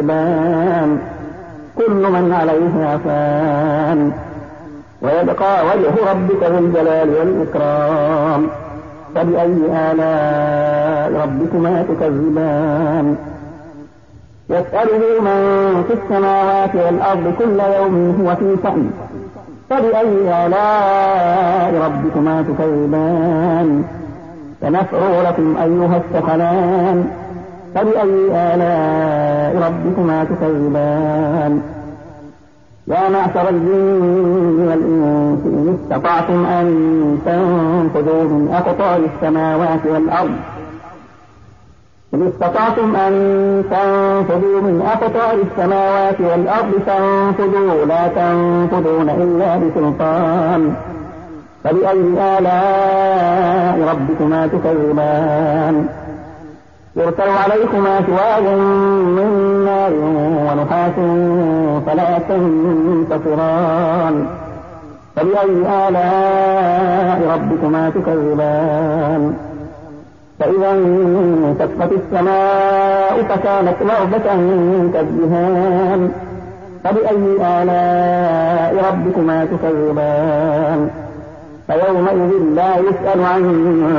تكذبان كل من عليها فان ويبقى وجه ربك ذو الجلال والإكرام فبأي آلاء ربكما تكذبان يسأله من في السماوات والأرض كل يوم هو في شأن فبأي آلاء ربكما تكذبان سنفرغ لكم أيها الثقلان فبأي آلاء ربكما تكذبان يا معشر الجن والإنس إن استطعتم أن تنفذوا من أقطار السماوات والأرض فانفذوا لا تنفذون إلا بسلطان فبأي آلاء ربكما تكذبان يرسل عليكما شواظ من نار ونحاس فلا تنتصران فبأي آلاء ربكما تكذبان فإذا انشقت السماء فكانت وردة كالدهان فبأي آلاء ربكما تكذبان فيومئذ لا يسأل عن